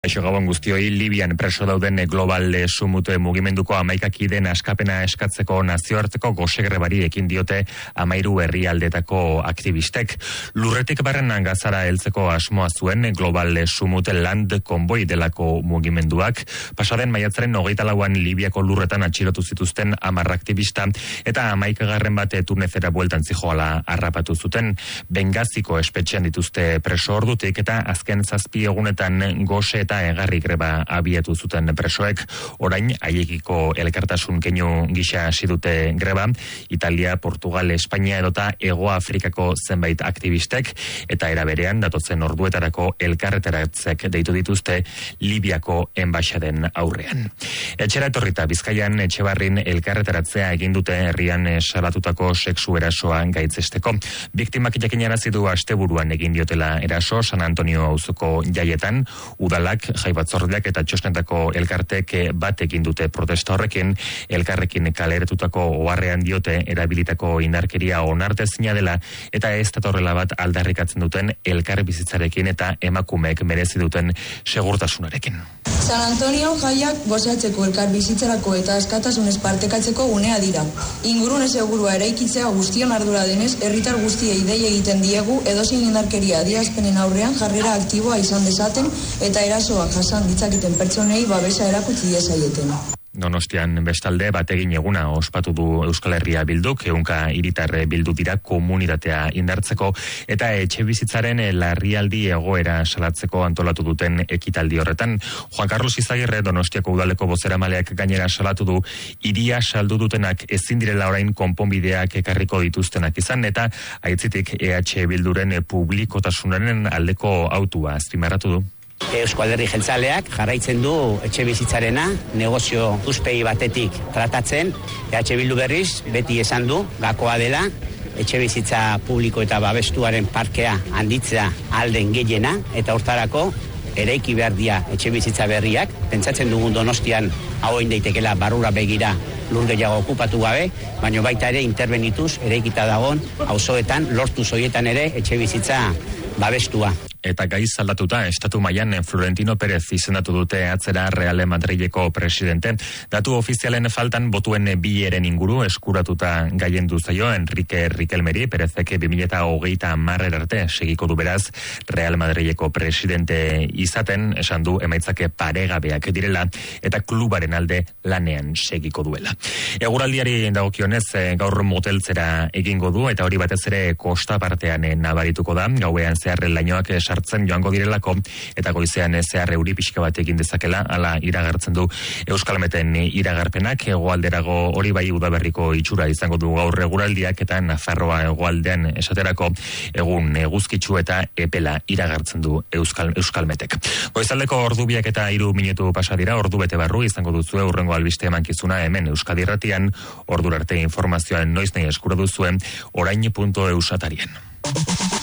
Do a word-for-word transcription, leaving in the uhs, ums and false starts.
Aixo gabon guztioi, Libian preso dauden global sumut mugimenduko hamaikakideen askapena eskatzeko nazioarteko gosegrebari ekin diote hamairu herrialdetako aktivistek. Lurretik barrenan Gazara heltzeko asmoa zuen global sumut land konboi delako mugimenduak. Pasaden maiatzaren hogeita lauan Libiako lurretan atxilotu zituzten hamar aktivista eta hamaikagarren bat Tunezera bueltan zijoala harrapatu zuten. Bengaziko espetxean dituzte preso ordutik eta azken zazpi egunetan gose eta egarri greba abiatu zuten presoek. Orain haiekiko elkartasun keinu gisa hasi dute greba Italia, Portugal, Espainia edota Hego Afrikako zenbait aktivistek eta era berean datotzen orduetarako elkarretaratzek deitu dituzte Libiako enbaxaden aurrean. Etxera etorrita Bizkaian Etxebarrin elkarretaratzea egin dute herrian salatutako sexu erasoa gaitzesteko. Biktimak jakinarazi du asteburuan egin diotela eraso San Antonio auzoko jaietan. Udalak, jai batzordeak eta txosnetako elkartek bat egin dute protesta horrekin, elkarrekin kaleratutako oharrean diote erabilitako indarkeria onartezina dela eta ez datorrela bat aldarrikatzen duten elkar bizitzarekin eta emakumeek merezi duten segurtasunarekin. San Antonio jaiak gozatzeko elkar bizitzarako eta askatasunez partekatzeko unea dira. Ingurune segurua eraikitzea guztion ardura denez, herritar guztiei dei egiten diegu edozein indarkeria adierazpenen aurrean jarrera aktiboa izan dezaten eta erasoak jasan ditzaketen pertsonei babesa erakutsi diezaieten. Donostian bestalde bategin eguna ospatu du Euskal Herria Bilduk, ehunka hiritar bildu dira komunitatea indartzeko eta etxebizitzaren larrialdi egoera salatzeko antolatu duten ekitaldi horretan. Juan Carlos Izagirre Donostiako udaleko bozeramaleak gainera salatu du hiria saldu dutenak ezin direla orain konponbideak ekarriko dituztenak izan eta aitzitik E H Bilduren publikotasunaren aldeko autua azpimarratu du. Euskal Herri Jeltzaleak jarraitzen du etxe bizitzarena negozio uspegi batetik tratatzen. E H Bildu berriz beti esan du gakoa dela etxe bizitza publiko eta babestuaren parkea handitzea alden gehiena eta hortarako eraiki behar dira etxe bizitza berriak. Pentsatzen dugun Donostian hau egin daitekela barrura begira lur gehiago okupatu gabe, baina baita ere interbenituz eraikita dagoen auzoetan lortu zoietan ere etxe bizitza babestua. Eta gaiz aldatuta, estatu mailan Florentino Pérez izendatu dute atzera Real Madrileko presidente. Datu ofizialen faltan botuen bileren inguru eskuratuta gailendu zaio Enrique Riquelmeri. Pérezek bi mila hogeita hamar arte segiko du beraz Real Madrileko presidente izaten, esan du emaitzake paregabeak direla eta klubaren alde lanean segiko duela. Eguraldiari dagokionez gaur moteltzera egingo du eta hori batez ere kosta partean nabarituko da. Gauean zehar lainoak sartzen joango direlako eta goizean zehar euri pixka bat egin dezakela, hala iragartzen du Euskalmeten iragarpenak. Hegoalderago hori bai udaberriko itxura izango du gaur eguraldiak eta Nafarroa hegoaldean esaterako egun eguzkitsu eta epela iragartzen du Euskal Euskalmetek. Goizaldeko ordubiak eta hiru minutu pasa dira, ordu bete barru izango duzu hurrengo albiste emankizuna hemen Euskadi Irratian. Ordura arte informazioa noiz nahi eskura duzuen orain puntu eus atarian.